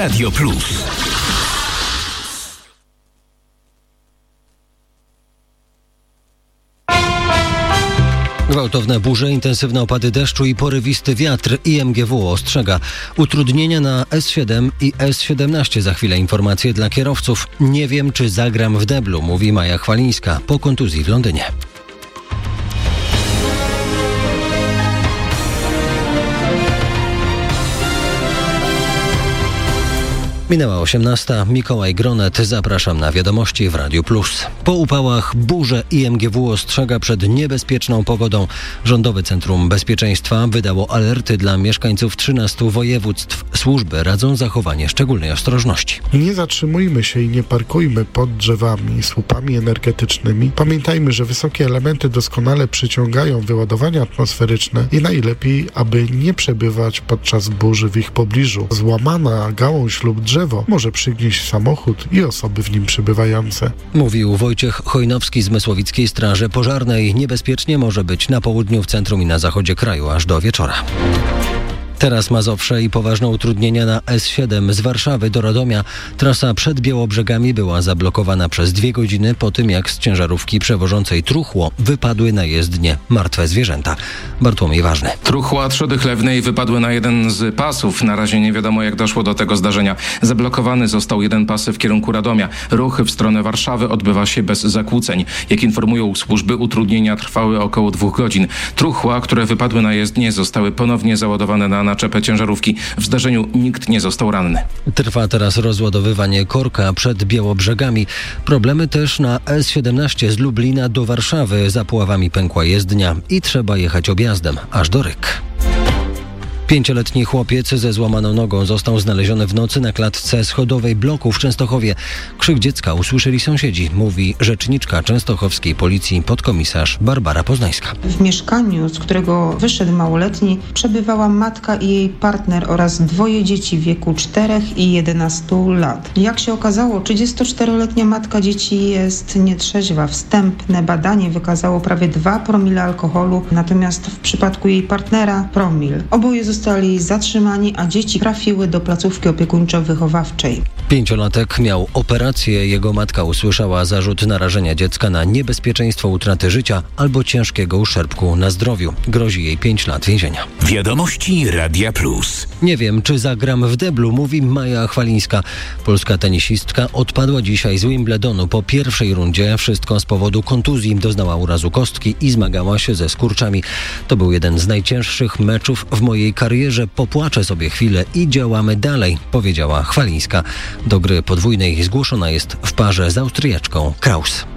Radio Plus. Gwałtowne burze, intensywne opady deszczu i porywisty wiatr. IMGW ostrzega. Utrudnienia na S7 i S17. Za chwilę informacje dla kierowców. Nie wiem, czy zagram w deblu, mówi Maja Chwalińska po kontuzji w Londynie. Minęła 18. Mikołaj Gronet. Zapraszam na wiadomości w Radiu Plus. Po upałach burze IMGW ostrzega przed niebezpieczną pogodą. Rządowe Centrum Bezpieczeństwa wydało alerty dla mieszkańców 13 województw. Służby radzą zachowanie szczególnej ostrożności. Nie zatrzymujmy się i nie parkujmy pod drzewami, słupami energetycznymi. Pamiętajmy, że wysokie elementy doskonale przyciągają wyładowania atmosferyczne i najlepiej, aby nie przebywać podczas burzy w ich pobliżu. Złamana gałąź lub drzewo może przygnieść samochód i osoby w nim przebywające. Mówił Wojciech Chojnowski z Mysłowickiej Straży Pożarnej. Niebezpiecznie może być na południu, w centrum i na zachodzie kraju aż do wieczora. Teraz Mazowsze i poważne utrudnienia na S7 z Warszawy do Radomia. Trasa przed Białobrzegami była zablokowana przez 2 godziny po tym, jak z ciężarówki przewożącej truchło wypadły na jezdnię martwe zwierzęta. Bartłomiej Ważny. Truchła trzody chlewnej wypadły na jeden z pasów. Na razie nie wiadomo, jak doszło do tego zdarzenia. Zablokowany został jeden pas w kierunku Radomia. Ruch w stronę Warszawy odbywa się bez zakłóceń. Jak informują służby, utrudnienia trwały około 2 godzin. Truchła, które wypadły na jezdnię, zostały ponownie załadowane na naczepę ciężarówki. W zdarzeniu nikt nie został ranny. Trwa teraz rozładowywanie korka przed Białobrzegami. Problemy też na S17 z Lublina do Warszawy. Za Puławami pękła jezdnia i trzeba jechać objazdem aż do Ryk. 5-letni chłopiec ze złamaną nogą został znaleziony w nocy na klatce schodowej bloku w Częstochowie. Krzyk dziecka usłyszeli sąsiedzi, mówi rzeczniczka częstochowskiej policji podkomisarz Barbara Poznańska. W mieszkaniu, z którego wyszedł małoletni, przebywała matka i jej partner oraz 2 dzieci w wieku 4 i 11 lat. Jak się okazało, 34-letnia matka dzieci jest nietrzeźwa. Wstępne badanie wykazało prawie 2 promile alkoholu, natomiast w przypadku jej partnera promil. Oboje zostali zatrzymani, a dzieci trafiły do placówki opiekuńczo-wychowawczej. 5-latek miał operację. Jego matka usłyszała zarzut narażenia dziecka na niebezpieczeństwo utraty życia albo ciężkiego uszczerbku na zdrowiu. Grozi jej 5 lat więzienia. Wiadomości Radia Plus. Nie wiem, czy zagram w deblu, mówi Maja Chwalińska. Polska tenisistka odpadła dzisiaj z Wimbledonu po pierwszej rundzie. Wszystko z powodu kontuzji. Doznała urazu kostki i zmagała się ze skurczami. To był jeden z najcięższych meczów w mojej karierze. Popłaczę sobie chwilę i działamy dalej, powiedziała Chwalińska. Do gry podwójnej zgłoszona jest w parze z Austriaczką Kraus.